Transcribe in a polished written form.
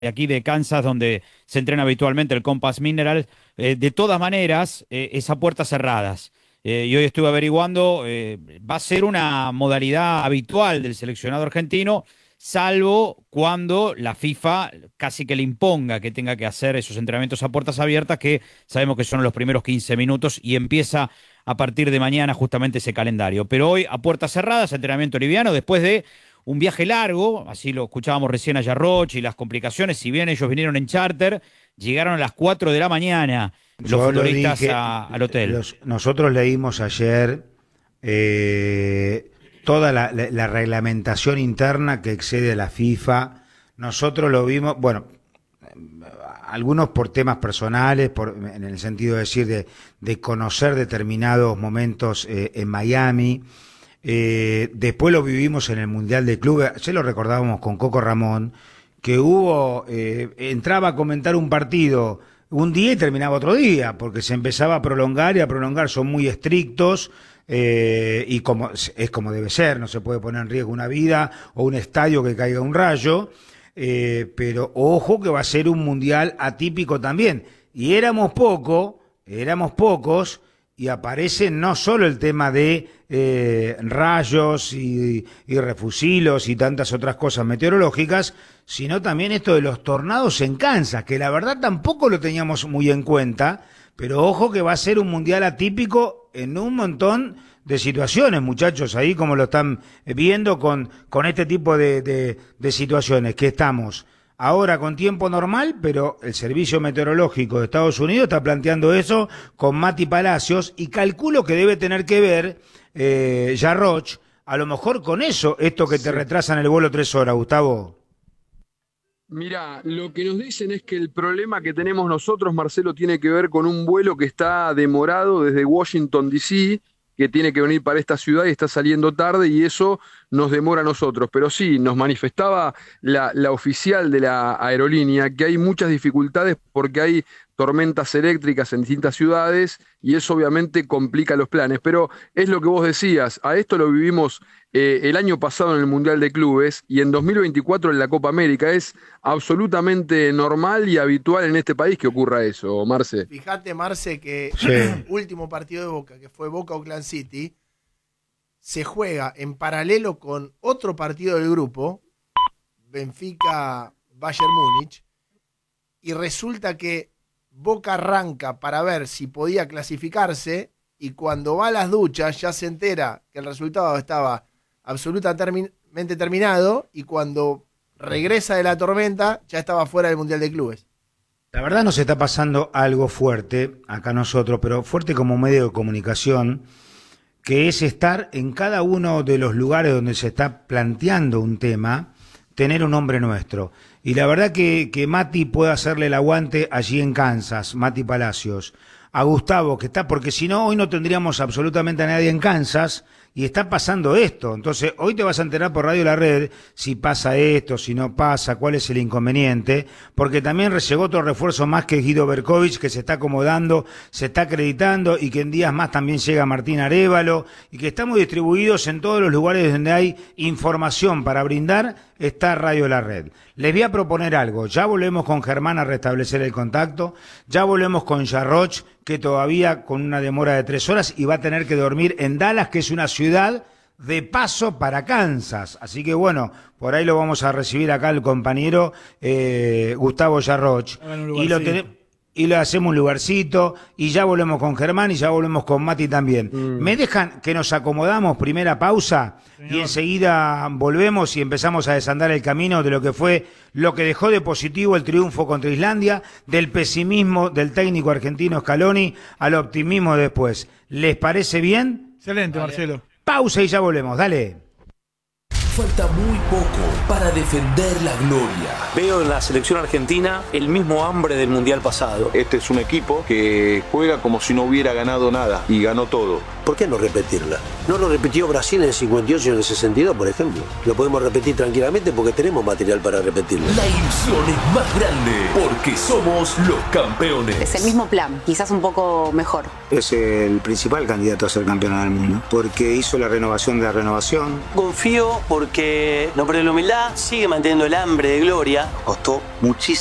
aquí de Kansas, donde se entrena habitualmente el Compass Mineral. De todas maneras, es a puertas cerradas. Y hoy estuve averiguando, va a ser una modalidad habitual del seleccionado argentino, salvo cuando la FIFA casi que le imponga que tenga que hacer esos entrenamientos a puertas abiertas, que sabemos que son los primeros 15 minutos y empieza a partir de mañana justamente ese calendario. Pero hoy a puertas cerradas, entrenamiento liviano, después de un viaje largo, así lo escuchábamos recién a Yarroch y las complicaciones, si bien ellos vinieron en charter, llegaron a las 4 de la mañana los Yo lo futbolistas dije, al hotel. nosotros leímos ayer toda la reglamentación interna que excede a la FIFA. Nosotros lo vimos, bueno, algunos por temas personales, en el sentido de decir de conocer determinados momentos en Miami. Después lo vivimos en el Mundial de Clubes, ya lo recordábamos con Coco Ramón, que entraba a comentar un partido un día y terminaba otro día, porque se empezaba a prolongar y a prolongar, son muy estrictos, y como es como debe ser, no se puede poner en riesgo una vida o un estadio que caiga un rayo, pero ojo que va a ser un mundial atípico también, y éramos pocos, y aparece no solo el tema de rayos y refusilos y tantas otras cosas meteorológicas, sino también esto de los tornados en Kansas, que la verdad tampoco lo teníamos muy en cuenta, pero ojo que va a ser un mundial atípico en un montón de situaciones, muchachos, ahí como lo están viendo con este tipo de situaciones, que estamos ahora con tiempo normal, pero el Servicio Meteorológico de Estados Unidos está planteando eso con Mati Palacios, y calculo que debe tener que ver Yarroch, a lo mejor con eso, esto que te Sí. retrasan el vuelo 3 horas, Gustavo. Mira, lo que nos dicen es que el problema que tenemos nosotros, Marcelo, tiene que ver con un vuelo que está demorado desde Washington, D.C., que tiene que venir para esta ciudad y está saliendo tarde y eso nos demora a nosotros. Pero sí, nos manifestaba la oficial de la aerolínea que hay muchas dificultades porque hay tormentas eléctricas en distintas ciudades y eso obviamente complica los planes. Pero es lo que vos decías, a esto lo vivimos el año pasado en el Mundial de Clubes y en 2024 en la Copa América. Es absolutamente normal y habitual en este país que ocurra eso, Marce. Fíjate, Marce, que Sí. último partido de Boca, que fue Boca Auckland City, se juega en paralelo con otro partido del grupo, Benfica Bayern Múnich, y resulta que Boca arranca para ver si podía clasificarse, y cuando va a las duchas ya se entera que el resultado estaba absolutamente terminado, y cuando regresa de la tormenta ya estaba fuera del Mundial de Clubes. La verdad nos está pasando algo fuerte acá nosotros, pero fuerte como medio de comunicación, que es estar en cada uno de los lugares donde se está planteando un tema, tener un nombre nuestro. Y la verdad que Mati puede hacerle el aguante allí en Kansas, Mati Palacios, a Gustavo, que está, porque si no, hoy no tendríamos absolutamente a nadie en Kansas, y está pasando esto. Entonces, hoy te vas a enterar por Radio La Red si pasa esto, si no pasa, cuál es el inconveniente, porque también llegó otro refuerzo más, que Guido Berkovich, que se está acomodando, se está acreditando, y que en días más también llega Martín Arévalo, y que estamos distribuidos en todos los lugares donde hay información para brindar, está Radio La Red. Les voy a proponer algo, ya volvemos con Germán a restablecer el contacto, ya volvemos con Yarroch, que todavía con una demora de 3 horas y va a tener que dormir en Dallas, que es una ciudad de paso para Kansas. Así que bueno, por ahí lo vamos a recibir acá el compañero Gustavo Yarroch. Y le hacemos un lugarcito, y ya volvemos con Germán y ya volvemos con Mati también. ¿Me dejan que nos acomodamos? Primera pausa, señor, y enseguida volvemos y empezamos a desandar el camino de lo que fue, lo que dejó de positivo el triunfo contra Islandia, del pesimismo del técnico argentino Scaloni al optimismo después. ¿Les parece bien? Excelente, vale, Marcelo. Pausa y ya volvemos, dale. Falta muy poco para defender la gloria. Veo en la selección argentina el mismo hambre del Mundial pasado. Este es un equipo que juega como si no hubiera ganado nada y ganó todo. ¿por qué no repetirla? No lo repitió Brasil en el 58 y en el 62, por ejemplo. Lo podemos repetir tranquilamente porque tenemos material para repetirlo. La ilusión es más grande porque somos los campeones. Es el mismo plan, quizás un poco mejor. Es el principal candidato a ser campeón del mundo, porque hizo la renovación de la renovación. Confío porque no perdió la humildad, sigue manteniendo el hambre de gloria. Costó muchísimo